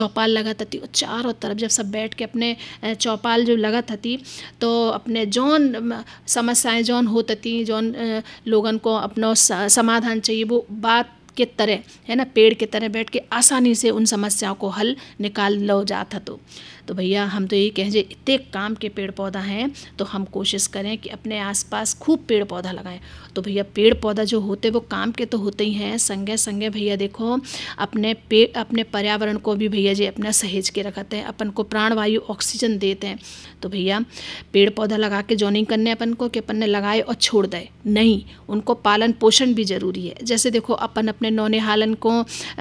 चौपाल लगत हती और चारों तरफ जब सब बैठ के अपने चौपाल जो लगत हती तो अपने जौन समस्याएं जौन होत हती, जौन लोगन को अपनो समाधान चाहिए वो बात के तरह, है ना, पेड़ के तरह बैठ के आसानी से उन समस्याओं को हल निकाल लो जात हतो। तो भैया हम तो यही कहें जे इतने काम के पेड़ पौधा हैं तो हम कोशिश करें कि अपने आसपास खूब पेड़ पौधा लगाएं। तो भैया पेड़ पौधा जो होते वो काम के तो होते ही हैं, संगे संगे भैया देखो अपने पर्यावरण को भी भैया जी अपना सहेज के रखते हैं, अपन को प्राणवायु ऑक्सीजन देते हैं। तो भैया पेड़ पौधा लगा के जो नहीं करने अपन को कि अपन ने लगाए और छोड़ दे, नहीं, उनको पालन पोषण भी जरूरी है। जैसे देखो अपन अपने नौनिहालन को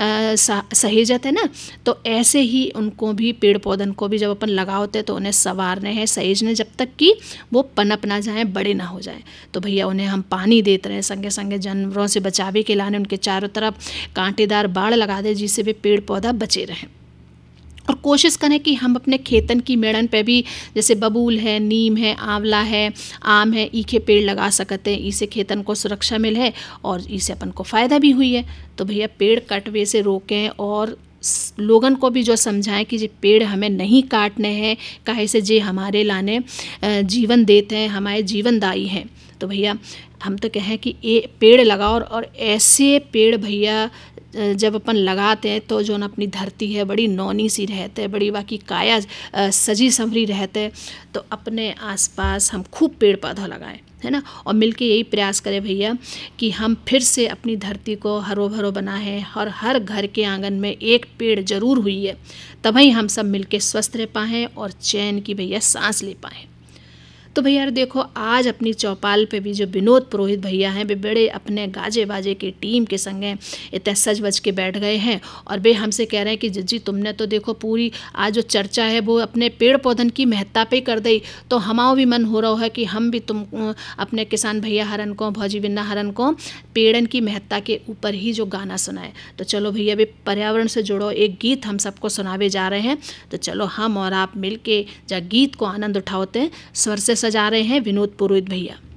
सहेजत है ना, तो ऐसे ही उनको भी पेड़ पौधन को भी जब अपन लगाते तो उन्हें संवारने हैं, सहेजने जब तक कि वो पनप ना जाए, बड़े ना हो जाए। तो भैया उन्हें हम पानी देते रहे, संगे संगे जानवरों से बचावे के लाने उनके चारों तरफ कांटेदार बाड़ लगा दे जिससे वे पेड़ पौधा बचे रहें। और कोशिश करें कि हम अपने खेतन की मेड़न पे भी जैसे बबूल है, नीम है, आंवला है, आम है, ईखे पेड़ लगा सकते हैं। इससे खेतन को सुरक्षा मिले और इससे अपन को फ़ायदा भी हुई है। तो भैया पेड़ कटवे से रोकें और लोगन को भी जो समझाएं कि ये पेड़ हमें नहीं काटने हैं, काहे से जे हमारे लाने जीवन देते हैं, हमारे जीवनदायी हैं। तो भैया हम तो कहें कि ये पेड़ लगाओ और ऐसे पेड़ भैया जब अपन लगाते हैं तो जो अपनी धरती है बड़ी नौनी सी रहते हैं, बड़ी बाकी काया सजी संवरी रहते हैं। तो अपने आसपास हम खूब पेड़ पौधा लगाएं, है ना, और मिलके यही प्रयास करें भैया कि हम फिर से अपनी धरती को हरो भरो बनाएं और हर घर के आंगन में एक पेड़ जरूर हुई है, तभी हम सब मिलके स्वस्थ रह पाएँ और चैन की भैया सांस ले पाएँ। तो भैया देखो आज अपनी चौपाल पे भी जो विनोद पुरोहित भैया हैं वे बड़े अपने गाजे बाजे की टीम के संगे इतने सज बज के बैठ गए हैं और वे हमसे कह रहे हैं कि जिज्जी तुमने तो देखो पूरी आज जो चर्चा है वो अपने पेड़ पौधन की महत्ता पे कर दी, तो हमारा भी मन हो रहा है कि हम भी तुम अपने किसान भैया हरन को, भौजी बिन्ना हरन को पेड़न की महत्ता के ऊपर ही जो गाना सुनाए। तो चलो भैया वे पर्यावरण से जुड़ो एक गीत हम सबको सुनावे जा रहे हैं। तो चलो हम और आप मिल के जा गीत को आनंद उठाते हैं। स्वर से सजा रहे हैं विनोद पुरोहित भैया।